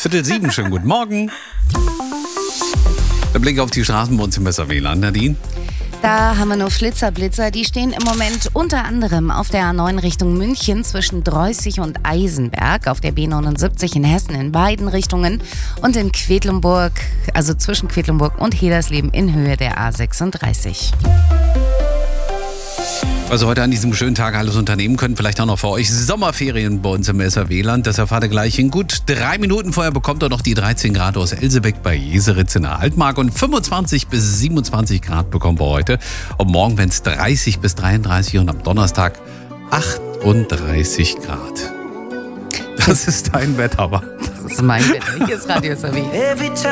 6:45, schönen guten Morgen. Der Blick auf die Straßen bei uns im Messer-WLAN, Nadine. Da haben wir noch Flitzer-Blitzer. Die stehen im Moment unter anderem auf der A9 Richtung München zwischen Dreußig und Eisenberg, auf der B79 in Hessen in beiden Richtungen und in Quedlinburg, also zwischen Quedlinburg und Hedersleben in Höhe der A36. Also heute an diesem schönen Tag alles unternehmen können, vielleicht auch noch für euch Sommerferien bei uns im SRW-Land. Das erfahrt ihr gleich in gut 3 Minuten. Vorher bekommt ihr noch die 13 Grad aus Elsebeck bei Jeseritz in der Altmark und 25 bis 27 Grad bekommen wir heute. Und morgen werden es 30 bis 33 und am Donnerstag 38 Grad. Das ist dein Wetter, aber. Das ist mein Wetter. Hier ist Radio SRW.